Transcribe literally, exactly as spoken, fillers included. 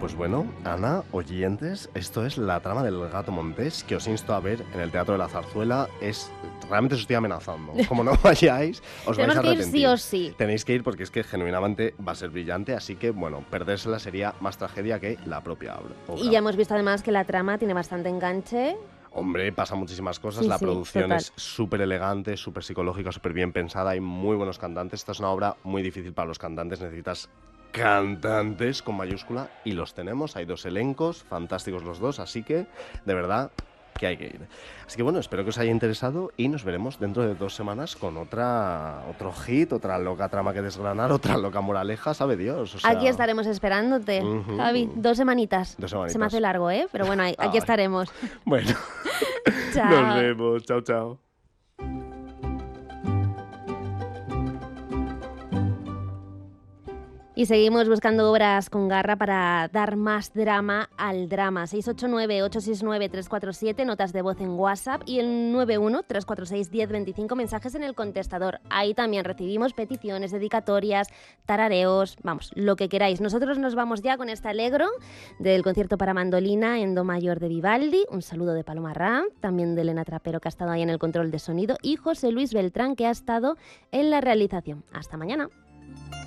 Pues bueno, Ana, oyentes, esto es La trama del gato montés, que os insto a ver en el Teatro de la Zarzuela. Es realmente os estoy amenazando. Como no vayáis, os vais Tenemos a que ir arrepentir. sí o sí. Tenéis que ir porque es que genuinamente va a ser brillante, así que bueno, perdérsela sería más tragedia que la propia obra. Y ya hemos visto además que la trama tiene bastante enganche. Hombre, pasan muchísimas cosas, Sí, la sí, producción total. es súper elegante, súper psicológica, súper bien pensada, hay muy buenos cantantes. Esta es una obra muy difícil para los cantantes, necesitas cantantes con mayúscula y los tenemos, hay dos elencos, fantásticos los dos, así que de verdad que hay que ir. Así que bueno, espero que os haya interesado y nos veremos dentro de dos semanas con otra otro hit, otra loca trama que desgranar, otra loca moraleja, sabe Dios. O sea, Aquí estaremos esperándote, Ujú. Javi. Dos semanitas. Dos semanitas. Se me hace largo, ¿eh? Pero bueno, ahí- aquí Ay. estaremos. Bueno, Chao. nos vemos, chao, chao. Y seguimos buscando obras con garra para dar más drama al drama. seis ocho nueve, ocho seis nueve, tres cuatro siete, notas de voz en WhatsApp y el nueve uno, tres cuatro seis, uno cero dos cinco, mensajes en el contestador. Ahí también recibimos peticiones, dedicatorias, tarareos, vamos, lo que queráis. Nosotros nos vamos ya con este alegro del concierto para mandolina en Do mayor de Vivaldi. Un saludo de Paloma Ram, también de Elena Trapero, que ha estado ahí en el control de sonido, y José Luis Beltrán, que ha estado en la realización. Hasta mañana.